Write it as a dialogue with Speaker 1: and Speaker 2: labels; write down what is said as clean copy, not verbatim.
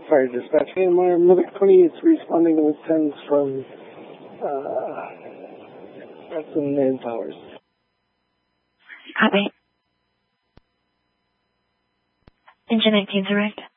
Speaker 1: fire dispatch. And my Medic 20 is responding with 10s from Preston and Powers.
Speaker 2: Copy. Engine 19 direct.